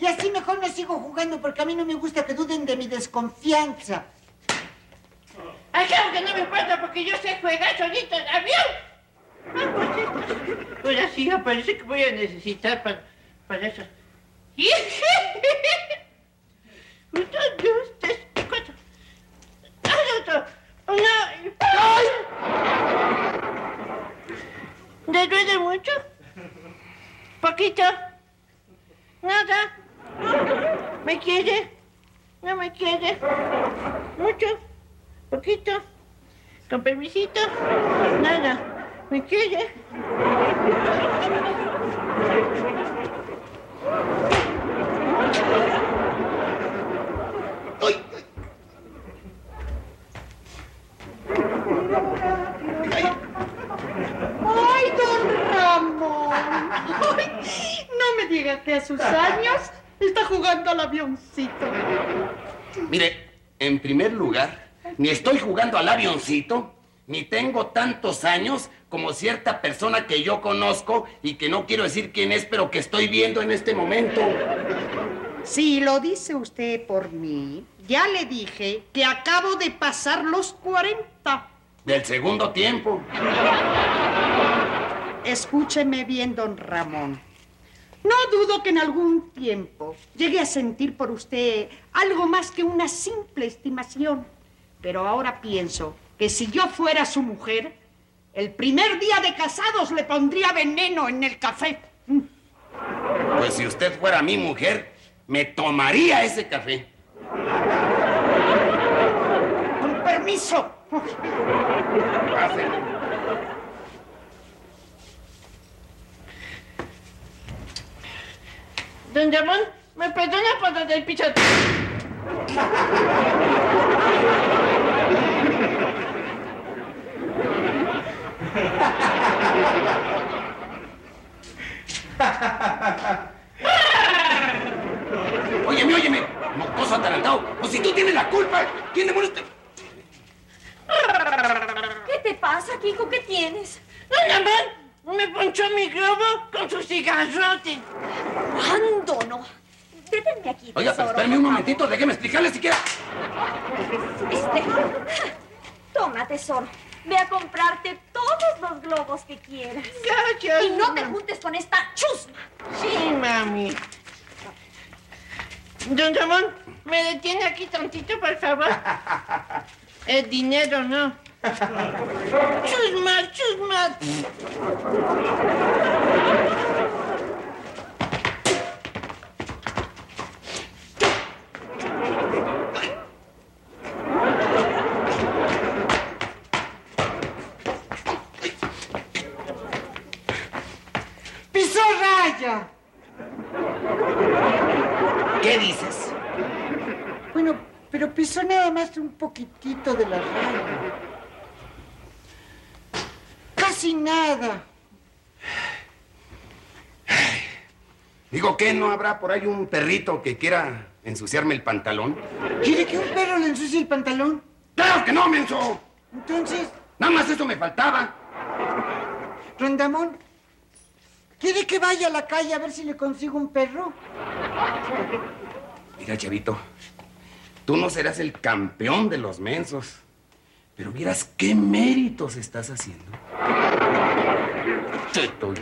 Y así mejor no sigo jugando porque a mí no me gusta que duden de mi desconfianza. Ay, claro que no me importa porque yo sé jugar solito el avión. Ahora sí, parece que voy a necesitar para eso. 1, 2, 3, 4. ¡Otro! ¡Una! ¡Ay! ¿Le duele mucho? ¿Poquito? ¿Nada? ¿Me quiere? ¿No me quiere? ¿Mucho? ¿Poquito? ¿Con permisito? Nada. ¿Me quiere? ¡Ay! ¡Ay, don Ramón! Ay, no me diga que a sus años está jugando al avioncito. Mire, en primer lugar, ni estoy jugando al avioncito, ni tengo tantos años como cierta persona que yo conozco y que no quiero decir quién es, pero que estoy viendo en este momento. Si lo dice usted por mí, ya le dije que acabo de pasar los 40. Del segundo tiempo. Escúcheme bien, don Ramón. No dudo que en algún tiempo llegue a sentir por usted algo más que una simple estimación. Pero ahora pienso que si yo fuera su mujer, el primer día de casados le pondría veneno en el café. Pues si usted fuera mi mujer, me tomaría ese café. Con permiso. Pásele. Don Ramón, ¿me perdona por lo del pichote? Óyeme, mocoso atarantado. Pues si tú tienes la culpa, ¿quién demonios te...? ¿Qué te pasa, Kiko? ¿Qué tienes? Don Ramón, me ponchó mi globo con su cigarrote. ¿Cuándo no? Deténme aquí, Oiga, pero tesoro, espérame un por momentito, déjeme explicarle siquiera. Toma, tesoro. Ve a comprarte todos los globos que quieras. Gracias. Y no te juntes con esta chusma. Sí, mami. Don Ramón, ¿me detiene aquí tantito, por favor? El dinero, no. Chusma, chusma. ¡Pisó raya! ¿Qué dices? Bueno, pero pisó nada más un poquitito de la raya. Casi nada. Digo, ¿qué? ¿No habrá por ahí un perrito que quiera ensuciarme el pantalón? ¿Quiere que un perro le ensucie el pantalón? ¡Claro que no, menso! Entonces, Nada más eso me faltaba. Rondamón, ¿quiere que vaya a la calle a ver si le consigo un perro? Mira, chavito, tú no serás el campeón de los mensos, pero vieras qué méritos estás haciendo. Te estoy